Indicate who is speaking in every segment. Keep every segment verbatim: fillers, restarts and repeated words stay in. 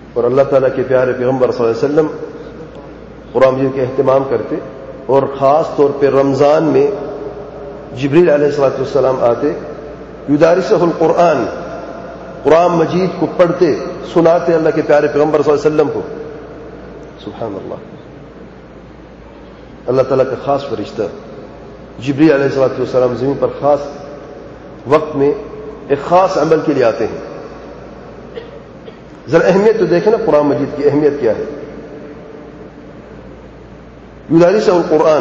Speaker 1: اور اللہ تعالیٰ کے پیارے پیغمبر صلی اللہ علیہ وسلم قرآن مجید کے اہتمام کرتے، اور خاص طور پہ رمضان میں جبریل علیہ الصلوۃ والسلام آتے، یدارسہ القرآن، قرآن مجید کو پڑھتے سناتے اللہ کے پیارے پیغمبر صلی اللہ علیہ وسلم کو. سبحان اللہ. اللہ تعالیٰ کا خاص فرشتہ جبریل علیہ الصلوۃ والسلام زمین پر خاص وقت میں ایک خاص عمل کے لیے آتے ہیں. ذرا اہمیت تو دیکھیں نا، قرآن مجید کی اہمیت کیا ہے. یدارسہ القرآن،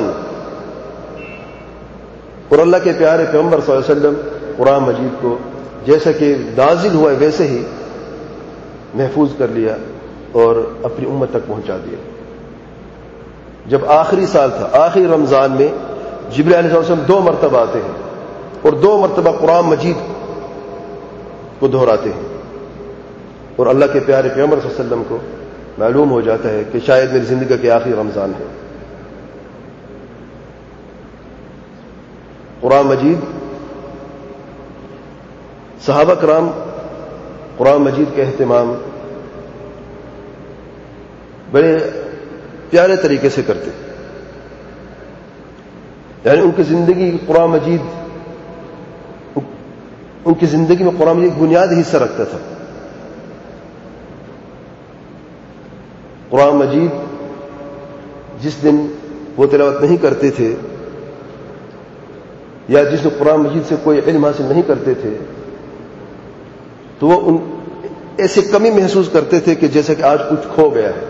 Speaker 1: اور اللہ کے پیارے پیغمبر صلی اللہ علیہ وسلم قرآن مجید کو جیسا کہ نازل ہوا ہے ویسے ہی محفوظ کر لیا اور اپنی امت تک پہنچا دیا. جب آخری سال تھا، آخری رمضان میں جبریل علیہ السلام دو مرتبہ آتے ہیں اور دو مرتبہ قرآن مجید کو دہراتے ہیں، اور اللہ کے پیارے پیغمبر صلی اللہ علیہ وسلم کو معلوم ہو جاتا ہے کہ شاید میری زندگی کے آخری رمضان ہے. قرآن مجید، صحابہ کرام قرآن مجید کا اہتمام بڑے پیارے طریقے سے کرتے، یعنی ان کی زندگی قرآن مجید ان کی زندگی میں قرآن مجید بنیادی حصہ رکھتا تھا. قرآن مجید جس دن وہ تلاوت نہیں کرتے تھے یا جس نے قرآن مجید سے کوئی علم حاصل نہیں کرتے تھے تو وہ ان ایسے کمی محسوس کرتے تھے کہ جیسا کہ آج کچھ کھو گیا ہے.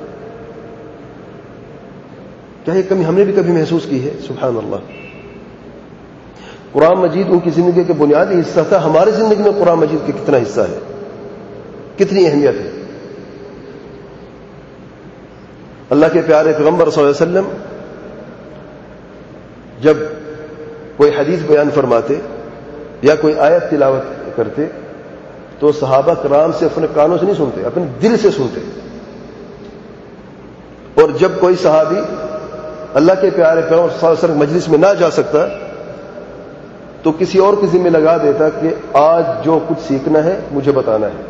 Speaker 1: کیا یہ کمی ہم نے بھی کبھی محسوس کی ہے؟ سبحان اللہ. قرآن مجید ان کی زندگی کے بنیادی حصہ تھا. ہماری زندگی میں قرآن مجید کا کتنا حصہ ہے، کتنی اہمیت ہے. اللہ کے پیارے پیغمبر صلی اللہ علیہ وسلم جب کوئی حدیث بیان فرماتے یا کوئی آیت تلاوت کرتے تو صحابہ کرام سے اپنے کانوں سے نہیں سنتے، اپنے دل سے سنتے. اور جب کوئی صحابی اللہ کے پیارے پیغمبر صلی اللہ علیہ وسلم مجلس میں نہ جا سکتا تو کسی اور کے ذمہ لگا دیتا کہ آج جو کچھ سیکھنا ہے مجھے بتانا ہے.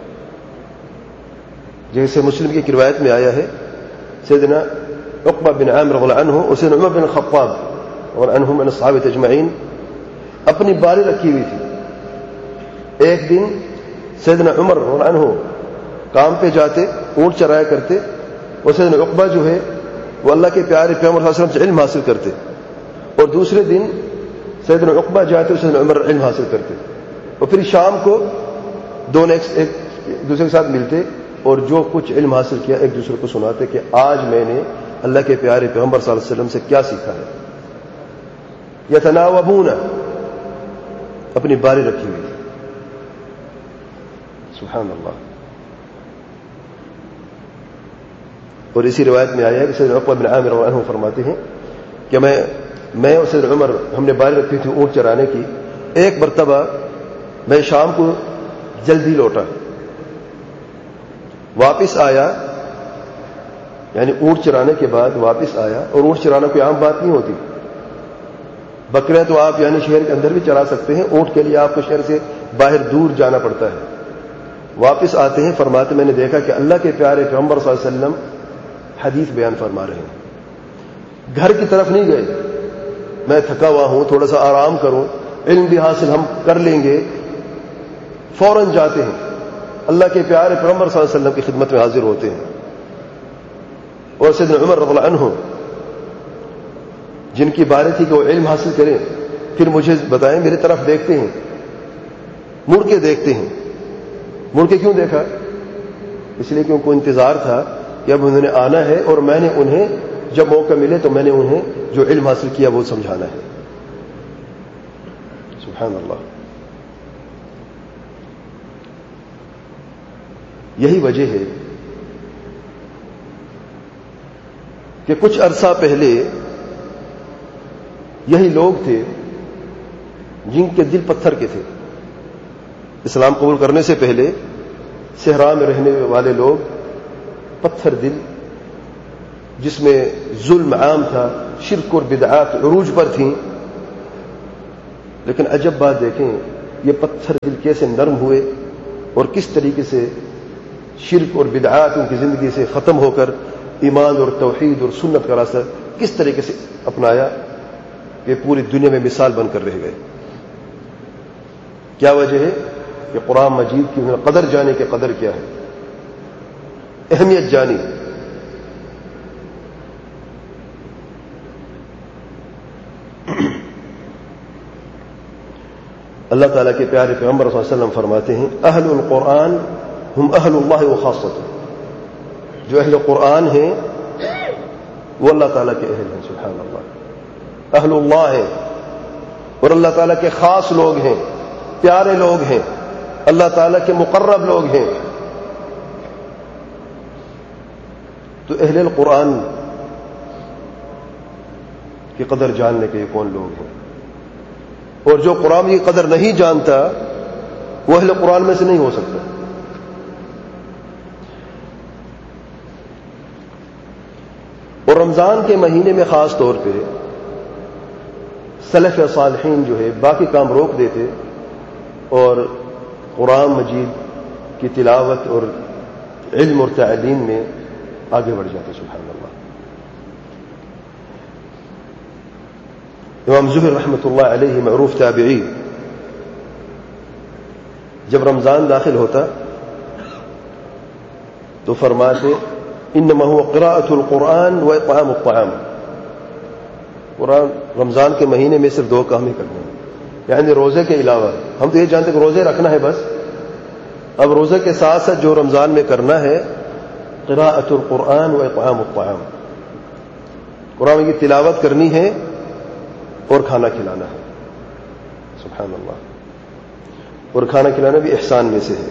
Speaker 1: جیسے مسلم کی ایک روایت میں آیا ہے، سیدنا عقبہ بن عامر رضی اللہ عنہ اور سیدنا عمر بن الخطاب اور عنہم من الصحابہ اجمعین اپنی باری رکھی ہوئی تھی. ایک دن سیدنا عمر رضی اللہ عنہ کام پہ جاتے، اونٹ چرایا کرتے، اور سیدنا عقبہ جو ہے وہ اللہ کے پیارے پیغمبر صلی اللہ علیہ وسلم سے علم حاصل کرتے، اور دوسرے دن سیدنا عقبہ جاتے اور سیدنا عمر علم حاصل کرتے، اور پھر شام کو دونوں ایک, ایک دوسرے کے ساتھ ملتے اور جو کچھ علم حاصل کیا ایک دوسرے کو سناتے کہ آج میں نے اللہ کے پیارے پیغمبر صلی اللہ علیہ وسلم سے کیا سیکھا ہے. یتناوبون، اپنی باری رکھی ہوئی. سبحان اللہ. اور اسی روایت میں آیا ہے کہ سیدنا عقبہ بن عامر رضی اللہ عنہ فرماتے ہیں کہ میں میں اور سیدنا عمر ہم نے باری رکھی تھی اونٹ چرانے کی. ایک مرتبہ میں شام کو جلدی لوٹا، واپس آیا، یعنی اونٹ چرانے کے بعد واپس آیا، اور اونٹ چرانا کوئی عام بات نہیں ہوتی. بکرے تو آپ یعنی شہر کے اندر بھی چرا سکتے ہیں، اونٹ کے لیے آپ کو شہر سے باہر دور جانا پڑتا ہے. واپس آتے ہیں، فرماتے میں نے دیکھا کہ اللہ کے پیارے پیغمبر صلی اللہ علیہ وسلم حدیث بیان فرما رہے ہیں. گھر کی طرف نہیں گئے، میں تھکا ہوا ہوں تھوڑا سا آرام کروں، علم بھی حاصل ہم کر لیں گے. فوراً جاتے ہیں اللہ کے پیارے پیغمبر صلی اللہ علیہ وسلم کی خدمت میں حاضر ہوتے ہیں. اور سیدنا عمر رضی اللہ عنہ جن کی باری تھی کہ وہ علم حاصل کریں، پھر مجھے بتائیں، میری طرف دیکھتے ہیں، مڑ کے دیکھتے ہیں. مڑ کے کیوں دیکھا؟ اس لیے کہ ان کو انتظار تھا کہ اب انہوں نے آنا ہے اور میں نے انہیں جب موقع ملے تو میں نے انہیں جو علم حاصل کیا وہ سمجھانا ہے. سبحان اللہ. یہی وجہ ہے کہ کچھ عرصہ پہلے یہی لوگ تھے جن کے دل پتھر کے تھے. اسلام قبول کرنے سے پہلے صحرا میں رہنے والے لوگ پتھر دل، جس میں ظلم عام تھا، شرک اور بدعات عروج پر تھیں. لیکن عجب بات دیکھیں، یہ پتھر دل کیسے نرم ہوئے اور کس طریقے سے شرک اور بدعات ان کی زندگی سے ختم ہو کر ایمان اور توحید اور سنت کا راستہ کس طریقے سے اپنایا کہ پوری دنیا میں مثال بن کر رہ گئے. کیا وجہ ہے کہ قرآن مجید کی انہیں قدر جانے کے قدر کیا ہے, اہمیت جانی. اللہ تعالیٰ کے پیارے پیغمبر صلی اللہ علیہ وسلم فرماتے ہیں اہل القرآن ہم اہل اللہ و خاصۃ. جو اہل قرآن ہیں وہ اللہ تعالیٰ کے اہل ہیں. سبحان اللہ, اہل اللہ ہیں اور اللہ تعالیٰ کے خاص لوگ ہیں, پیارے لوگ ہیں, اللہ تعالیٰ کے مقرب لوگ ہیں. تو اہل القرآن کی قدر جاننے کے یہ کون لوگ ہیں؟ اور جو قرآن کی قدر نہیں جانتا وہ اہل قرآن میں سے نہیں ہو سکتا. اور رمضان کے مہینے میں خاص طور پہ سلف صالحین جو ہے باقی کام روک دیتے اور قرآن مجید کی تلاوت اور علم اور تعلیم میں آگے بڑھ جاتے. سبحان اللہ. امام زہر رحمۃ اللہ علیہ معروف تابعی جب رمضان داخل ہوتا تو فرماتے انما هو قراءة القرآن و اطعام الطعام. قرآن رمضان کے مہینے میں صرف دو کام ہی کرنے ہیں, یعنی روزے کے علاوہ. ہم تو یہ جانتے کہ روزے رکھنا ہے بس, اب روزے کے ساتھ ساتھ جو رمضان میں کرنا ہے قراءة القرآن و اطعام الطعام, قرآن کی تلاوت کرنی ہے اور کھانا کھلانا ہے. سبحان اللہ. اور کھانا کھلانا بھی احسان میں سے ہے.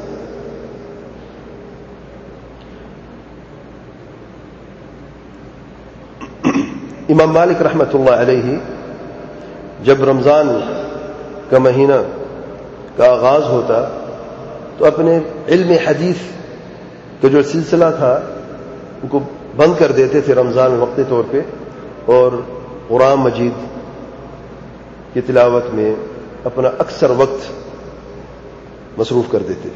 Speaker 1: امام مالک رحمۃ اللہ علیہ جب رمضان کا مہینہ کا آغاز ہوتا تو اپنے علم حدیث کا جو سلسلہ تھا ان کو بند کر دیتے تھے رمضان میں وقتی طور پہ, اور قرآن مجید کی تلاوت میں اپنا اکثر وقت مصروف کر دیتے.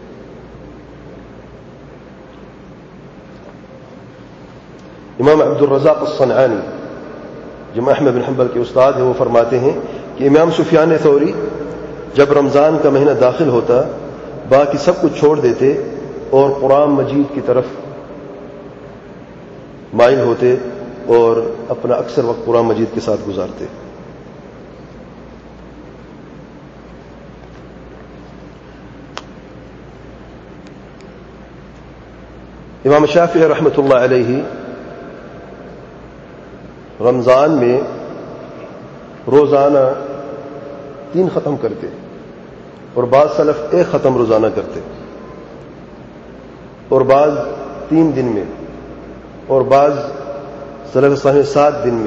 Speaker 1: امام عبد الرزاق الصنعانی جو احمد بن حنبل کے استاد ہیں وہ فرماتے ہیں کہ امام سفیان ثوری جب رمضان کا مہینہ داخل ہوتا باقی سب کچھ چھوڑ دیتے اور قرآن مجید کی طرف مائل ہوتے اور اپنا اکثر وقت قرآن مجید کے ساتھ گزارتے. امام شافعی رحمۃ اللہ علیہ رمضان میں روزانہ تین ختم کرتے اور بعض سلف ایک ختم روزانہ کرتے, اور بعض تین دن میں, اور بعض سلف صالح سات دن میں.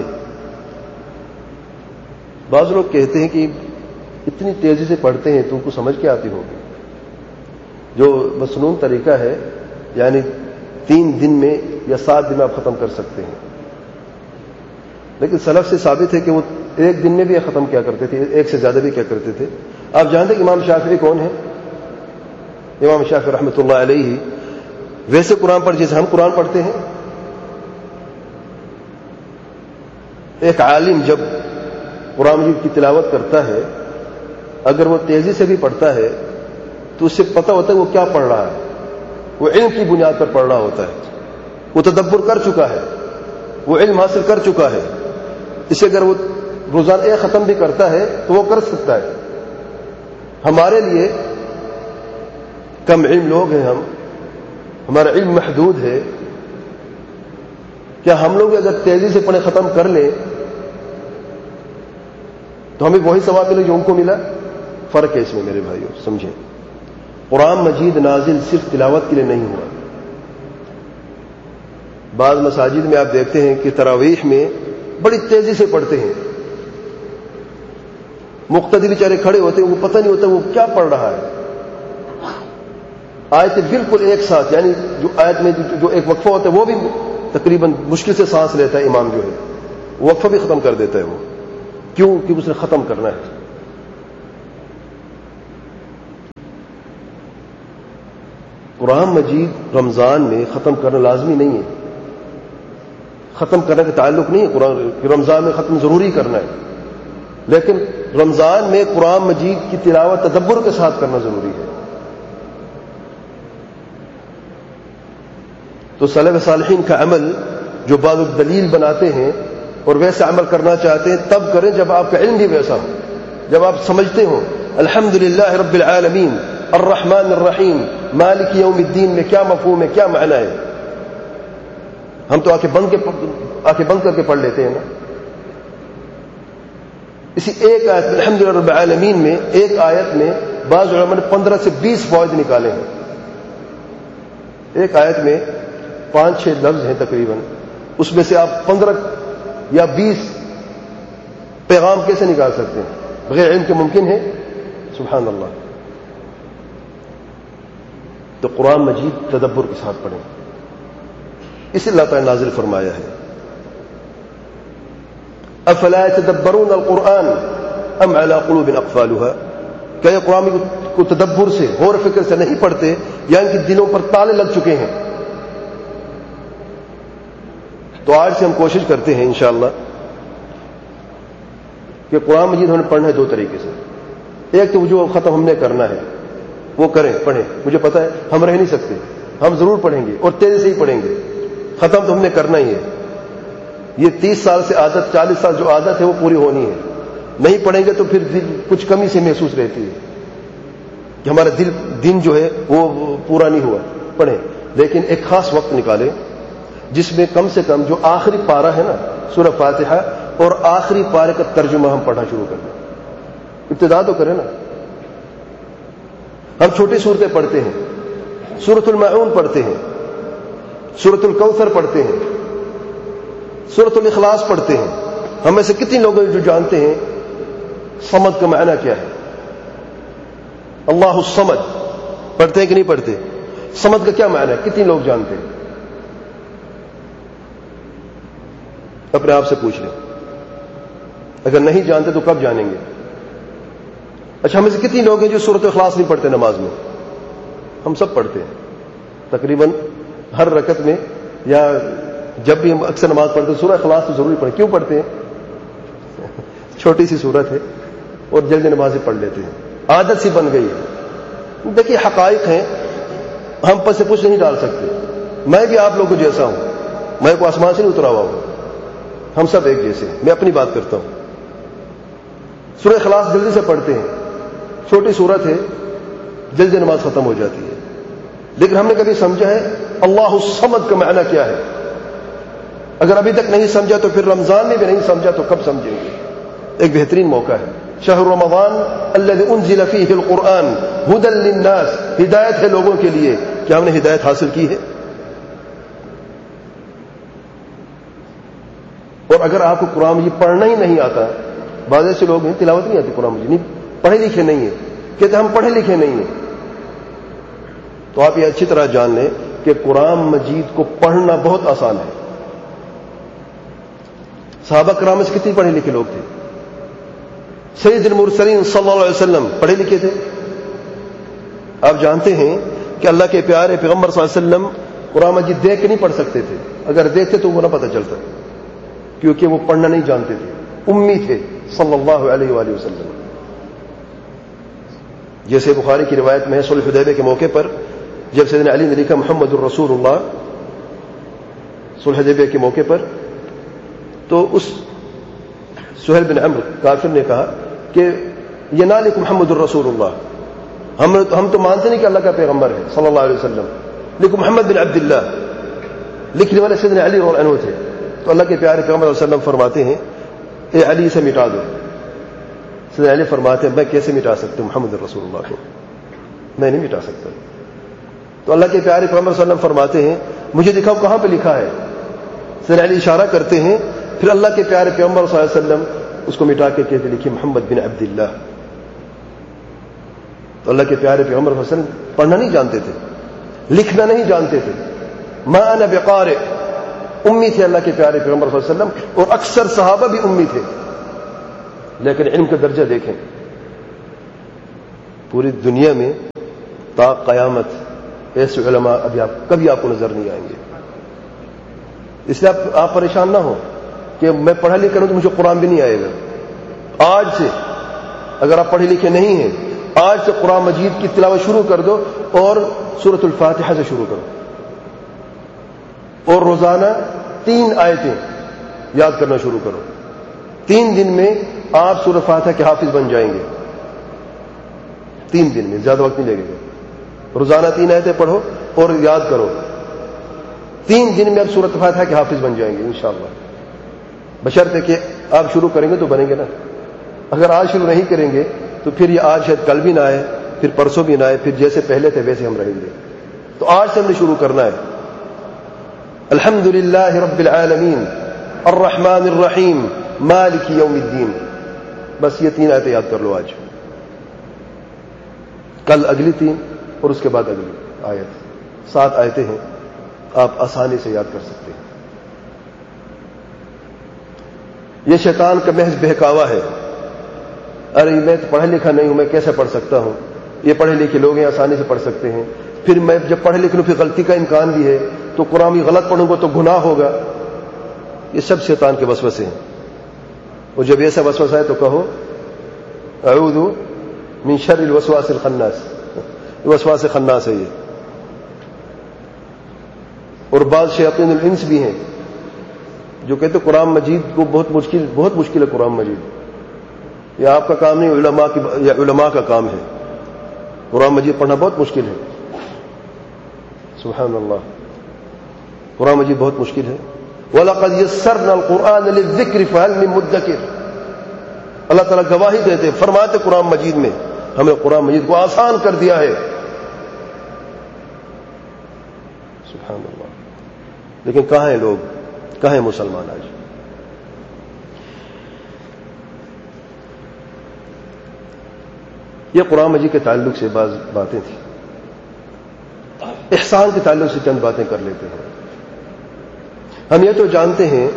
Speaker 1: بعض لوگ کہتے ہیں کہ اتنی تیزی سے پڑھتے ہیں تم کو سمجھ کے آتی ہوگی. جو مسنون طریقہ ہے یعنی تین دن میں یا سات دن میں آپ ختم کر سکتے ہیں, لیکن سلف سے ثابت ہے کہ وہ ایک دن میں بھی ختم کیا کرتے تھے, ایک سے زیادہ بھی کیا کرتے تھے. آپ جانتے کہ امام شافعی کون ہے؟ امام شافعی رحمۃ اللہ علیہ ویسے قرآن پڑھ جیسے ہم قرآن پڑھتے ہیں. ایک عالم جب قرآن مجید کی تلاوت کرتا ہے اگر وہ تیزی سے بھی پڑھتا ہے تو اس سے پتہ ہوتا ہے وہ کیا پڑھ رہا ہے. وہ علم کی بنیاد پر پڑھ رہا ہوتا ہے, وہ تدبر کر چکا ہے, وہ علم حاصل کر چکا ہے. اسے اگر وہ روزانہ ایک ختم بھی کرتا ہے تو وہ کر سکتا ہے. ہمارے لیے کم علم لوگ ہیں ہم, ہمارا علم محدود ہے. کیا ہم لوگ اگر تیزی سے پڑھے ختم کر لیں تو ہمیں وہی ثواب ملے جو ان کو ملا؟ فرق ہے اس میں میرے بھائیوں, سمجھیں. قرآن مجید نازل صرف تلاوت کے لیے نہیں ہوا. بعض مساجد میں آپ دیکھتے ہیں کہ تراویح میں بڑی تیزی سے پڑھتے ہیں, مقتدی بیچارے کھڑے ہوتے ہیں, وہ پتہ نہیں ہوتا وہ کیا پڑھ رہا ہے. آیتیں بالکل ایک ساتھ, یعنی جو آیت میں جو ایک وقفہ ہوتا ہے وہ بھی تقریباً مشکل سے سانس لیتا ہے امام جو ہے, وقفہ بھی ختم کر دیتا ہے وہ. کیوں؟ کہ اس نے ختم کرنا ہے. قرآن مجید رمضان میں ختم کرنا لازمی نہیں ہے، ختم کرنے کا تعلق نہیں ہے قرآن کہ رمضان میں ختم ضروری کرنا ہے، لیکن رمضان میں قرآن مجید کی تلاوت تدبر کے ساتھ کرنا ضروری ہے۔ تو سلف صالحین کا عمل جو بعض دلیل بناتے ہیں اور ویسا عمل کرنا چاہتے ہیں تب کریں جب آپ کا علم بھی ویسا ہو، جب آپ سمجھتے ہو الحمدللہ رب العالمین الرحمن الرحیم مالک یوم الدین میں کیا مفہوم ہے، کیا معنی ہے۔ ہم تو آنکھیں بند کے آنکھیں بند کر کے پڑھ لیتے ہیں نا۔ اسی ایک آیت میں الحمدللہ رب العالمین میں ایک آیت میں بعض علماء نے پندرہ سے بیس فوائد نکالے ہیں۔ ایک آیت میں پانچ چھ لفظ ہیں تقریباً، اس میں سے آپ پندرہ یا بیس پیغام کیسے نکال سکتے ہیں؟ بغیر علم کے ممکن ہے؟ سبحان اللہ۔ تو قرآن مجید تدبر کے ساتھ پڑھیں، اس اللہ تعالی نازل فرمایا ہے افلا يتدبرون القرآن ام على قلوب اقفالها، کیا یہ قرآن کو تدبر سے غور و فکر سے نہیں پڑھتے یا ان کے دلوں پر تالے لگ چکے ہیں؟ تو آج سے ہم کوشش کرتے ہیں انشاءاللہ کہ قرآن مجید ہمیں پڑھنا ہے دو طریقے سے۔ ایک تو جو ختم ہم نے کرنا ہے وہ کریں، پڑھیں، مجھے پتا ہے ہم رہ نہیں سکتے، ہم ضرور پڑھیں گے اور تیزی سے ہی پڑھیں گے، ختم تو ہم نے کرنا ہی ہے۔ یہ تیس سال سے عادت، چالیس سال جو عادت ہے وہ پوری ہونی ہے، نہیں پڑھیں گے تو پھر کچھ کمی سے محسوس رہتی ہے کہ ہمارا دل دن جو ہے وہ پورا نہیں ہوا۔ پڑھیں، لیکن ایک خاص وقت نکالیں جس میں کم سے کم جو آخری پارہ ہے نا سورہ فاتحہ اور آخری پارے کا ترجمہ ہم پڑھنا شروع کر دیں، ابتدا تو کریں نا۔ ہم چھوٹی صورتیں پڑھتے ہیں، سورۃ الماعون پڑھتے ہیں، سورۃ الکوثر پڑھتے ہیں، سورۃ الاخلاص پڑھتے ہیں۔ ہم میں سے کتنے لوگ جو جانتے ہیں صمد کا معنی کیا ہے؟ اللہ الصمد پڑھتے ہیں کہ نہیں پڑھتے؟ صمد کا کیا معنی ہے؟ کتنے لوگ جانتے ہیں؟ اپنے آپ سے پوچھ لیں، اگر نہیں جانتے تو کب جانیں گے؟ اچھا، ہمیں سے کتنے لوگ ہیں جو سورۃ اخلاص نہیں پڑھتے نماز میں؟ ہم سب پڑھتے ہیں تقریباً ہر رکعت میں، یا جب بھی ہم اکثر نماز پڑھتے ہیں سورہ اخلاص تو ضروری پڑھیں۔ کیوں پڑھتے ہیں؟ چھوٹی سی سورت ہے اور جلدی نمازیں پڑھ لیتے ہیں، عادت سی بن گئی ہے۔ دیکھیے حقائق ہیں، ہم پر سے کچھ نہیں ڈال سکتے۔ میں بھی آپ لوگوں جیسا ہوں، میں کو آسمان سے نہیں اترا ہوا ہوں، ہم سب ایک جیسے ہیں۔ میں اپنی بات کرتا ہوں، سورہ اخلاص جلدی سے پڑھتے ہیں، چھوٹی سورت ہے، جلدی نماز ختم ہو جاتی ہے، لیکن ہم نے کبھی سمجھا ہے اللہ الصمد کا معنی کیا ہے؟ اگر ابھی تک نہیں سمجھا تو پھر رمضان میں بھی نہیں سمجھا تو کب سمجھیں گے؟ ایک بہترین موقع ہے، شہر رمضان الذی انزل فیہ القرآن ھدی للناس، ہدایت ہے لوگوں کے لیے۔ کیا ہم نے ہدایت حاصل کی ہے؟ اور اگر آپ کو قرآن مجید پڑھنا ہی نہیں آتا، بعض ایسے لوگ ہیں تلاوت نہیں آتی قرآن مجید، نہیں پڑھے لکھے نہیں ہیں، کہتے ہم پڑھے لکھے نہیں ہیں، تو آپ یہ اچھی طرح جان لیں کہ قرآن مجید کو پڑھنا بہت آسان ہے۔ صحابہ کرام سے کتنے پڑھے لکھے لوگ تھے؟ سید المرسلین صلی اللہ علیہ وسلم پڑھے لکھے تھے؟ آپ جانتے ہیں کہ اللہ کے پیارے پیغمبر صلی اللہ علیہ وسلم قرآن مجید دیکھ کے نہیں پڑھ سکتے تھے، اگر دیکھتے تو وہ نہ پتہ چلتا، کیونکہ وہ پڑھنا نہیں جانتے تھے، امی تھے صلی اللہ علیہ وآلہ وسلم۔ جیسے بخاری کی روایت میں ہے صلح حدیبیہ کے موقع پر جب سیدنا علی نے لکھا محمد الرسول اللہ صلح حدیبیہ کے موقع پر، تو اس سہیل بن عمرو کافر نے کہا کہ یہ نہ لکھ محمد الرسول اللہ، ہم ہم تو مانتے نہیں کہ اللہ کا پیغمبر ہے صلی اللہ علیہ وسلم، لیکن محمد بن عبداللہ لکھنے والے سیدنا علی رضی اللہ عنہ تھے۔ تو اللہ کے پیارے پیغمبر صلی اللہ علیہ وسلم فرماتے ہیں اے علی سے مٹا دو۔ سیدنا علی فرماتے ہیں میں کیسے مٹا سکتا ہوں محمد رسول اللہ کو، میں نہیں مٹا سکتا۔ تو اللہ کے پیارے پیغمبر صلی اللہ علیہ وسلم فرماتے ہیں مجھے دکھاؤ کہاں پہ لکھا ہے۔ سیدنا علی اشارہ کرتے ہیں، پھر اللہ کے پیارے پیغمبر صلی اللہ علیہ وسلم اس کو مٹا کے کہتے لکھی محمد بن عبداللہ۔ تو اللہ کے پیارے پیغمبر صلی اللہ علیہ وسلم پڑھنا نہیں جانتے تھے، لکھنا نہیں جانتے تھے، ما انا بقارئ، امی تھے اللہ کے پیارے پیغمبر صلی اللہ علیہ وسلم، اور اکثر صحابہ بھی امی تھے، لیکن علم کا درجہ دیکھیں، پوری دنیا میں تا قیامت ایسے علماء ابھی آپ کبھی آپ کو نظر نہیں آئیں گے. اس لیے آپ, آپ پریشان نہ ہو کہ میں پڑھا لکھا ہوں تو مجھے قرآن بھی نہیں آئے گا. آج سے اگر آپ پڑھے لکھے نہیں ہیں, آج سے قرآن مجید کی تلاوت شروع کر دو اور سورۃ الفاتحہ سے شروع کرو, اور روزانہ تین آیتیں یاد کرنا شروع کرو. تین دن میں آپ سورۃ فاتحہ کے حافظ بن جائیں گے. تین دن میں, زیادہ وقت نہیں لگے گا. روزانہ تین آیتیں پڑھو اور یاد کرو. تین دن میں آپ سورۃ فاتحہ کے حافظ بن جائیں گے انشاءاللہ, بشرطے کہ آپ شروع کریں گے تو بنیں گے نا. اگر آج شروع نہیں کریں گے تو پھر یہ آج شاید کل بھی نہ آئے, پھر پرسوں بھی نہ آئے, پھر جیسے پہلے تھے ویسے ہم رہیں گے. تو آج سے ہم نے شروع کرنا ہے. الحمد للہ رب العالمین الرحمن الرحیم مالک یوم الدین. بس یہ تین آیتیں یاد کر لو آج, کل اگلی تین اور اس کے بعد اگلی آیت. سات آیتیں ہیں, آپ آسانی سے یاد کر سکتے ہیں. یہ شیطان کا محض بہکاوا ہے. ارے میں تو پڑھا لکھا نہیں ہوں, میں کیسے پڑھ سکتا ہوں؟ یہ پڑھے لکھے لوگ ہیں, آسانی سے پڑھ سکتے ہیں. پھر میں جب پڑھے لکھ لوں پھر غلطی کا امکان بھی ہے, تو قرآن بھی غلط پڑھوں گا تو گناہ ہوگا. یہ سب شیطان کے وسوسے ہیں. اور جب ایسا وسوسہ ہے تو کہو اعوذ من شر الوسواس الخناس. وسواس خناس ہے یہ. اور بعض شیاطین الانس بھی ہیں جو کہتے قرآن مجید کو بہت مشکل بہت مشکل ہے قرآن مجید. یہ آپ کا کام نہیں, علماء کی یا علماء کا کام ہے. قرآن مجید پڑھنا بہت مشکل ہے. سبحان اللہ, قرآن مجید بہت مشکل ہے. وَلَقَدْ يَسَّرْنَا الْقُرْآنَ لِلذِّكْرِ فَهَلْ مِن مُدَّكِرٍ. اللہ تعالیٰ گواہی دیتے فرماتے قرآن مجید میں ہمیں قرآن مجید کو آسان کر دیا ہے. سبحان اللہ. لیکن کہاں ہیں لوگ, کہاں ہیں مسلمان آج؟ یہ قرآن مجید کے تعلق سے بعض باتیں تھیں. احسان کے تعلق سے چند باتیں کر لیتے ہیں. ہم یہ تو جانتے ہیں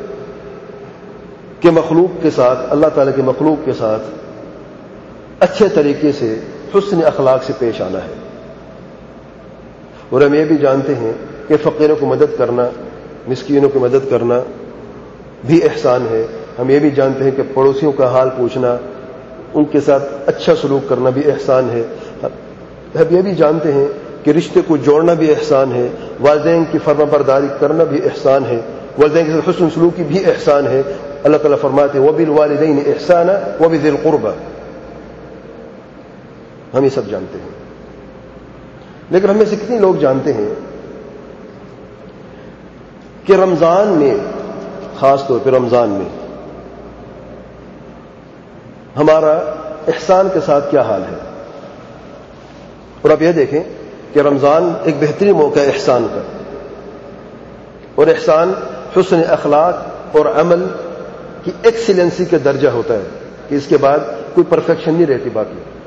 Speaker 1: کہ مخلوق کے ساتھ, اللہ تعالیٰ کے مخلوق کے ساتھ اچھے طریقے سے حسن اخلاق سے پیش آنا ہے. اور ہم یہ بھی جانتے ہیں کہ فقیروں کو مدد کرنا, مسکینوں کی مدد کرنا بھی احسان ہے. ہم یہ بھی جانتے ہیں کہ پڑوسیوں کا حال پوچھنا, ان کے ساتھ اچھا سلوک کرنا بھی احسان ہے. ہم یہ بھی جانتے ہیں کہ رشتے کو جوڑنا بھی احسان ہے. والدین کی فرما برداری کرنا بھی احسان ہے. والدین کے ساتھ حسن سلوکی بھی احسان ہے. اللہ تعالیٰ فرماتے ہیں وَبِالْوَالِدَيْنِ إِحْسَانًا وَبِذِي الْقُرْبَى. ہم یہ سب جانتے ہیں, لیکن ہم میں سے کتنے لوگ جانتے ہیں کہ رمضان میں, خاص طور پہ رمضان میں, ہمارا احسان کے ساتھ کیا حال ہے؟ اور آپ یہ دیکھیں کہ رمضان ایک بہترین موقع ہے احسان کا. اور احسان حسن اخلاق اور عمل کی ایکسیلنسی کا درجہ ہوتا ہے کہ اس کے بعد کوئی پرفیکشن نہیں رہتی. باقی